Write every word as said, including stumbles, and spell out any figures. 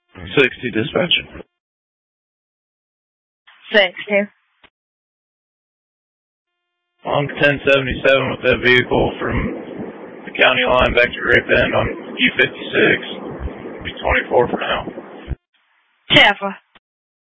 sixty, dispatch. sixty. On ten seventy-seven with that vehicle from the county line back to Great Bend on U fifty-six. Be twenty-four for now. Tampa.